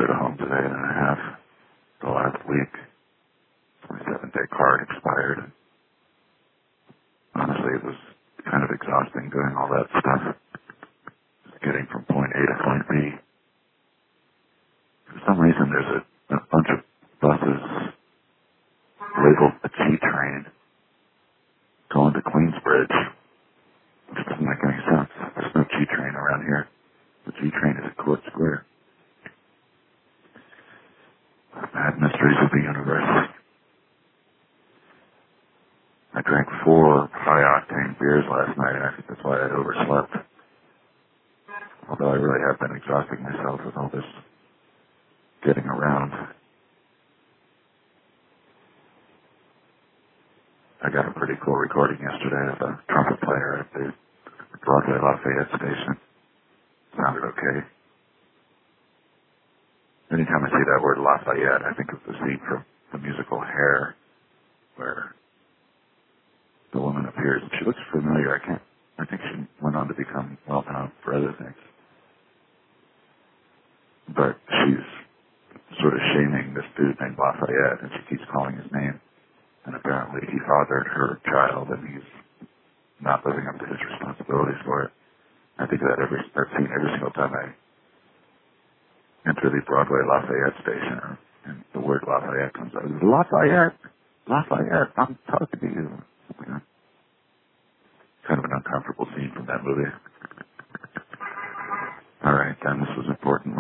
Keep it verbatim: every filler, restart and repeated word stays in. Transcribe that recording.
closer to home today than I have the last week. My seven-day card expired. Honestly, it was kind of exhausting doing all that stuff. Just getting from point A to point B. For some reason, there's a, a bunch of buses labeled a G train going to Queensbridge, which doesn't make any sense. There's no G train around here. The G train is at Court Square. Mad mysteries of the universe. I drank four high-octane beers last night, and I think that's why I overslept. Although I really have been exhausting myself with all this getting around. I got a pretty cool recording yesterday of a trumpet player at the Broadway Lafayette station. Sounded okay. Anytime I see that word Lafayette, I think of the scene from the musical Hair, where the woman appears. She looks familiar. I can't. I think she went on to become well known for other things. But she's sort of shaming this dude named Lafayette, and she keeps calling his name. And apparently he fathered her child, and he's not living up to his responsibilities for it. I think of that every that scene every single time I enter the Broadway Lafayette station, and the word Lafayette comes out. Lafayette, Lafayette, I'm talking to you. You know, kind of an uncomfortable scene from that movie. All right, then, this was important.